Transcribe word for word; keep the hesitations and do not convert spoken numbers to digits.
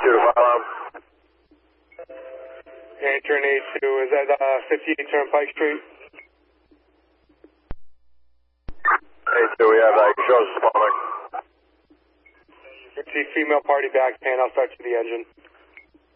two to five. And turn eight two, is that uh, fifty-eight Turnpike Street? eight two, we have uh, shows plumbing. See female party back panel, start to the engine.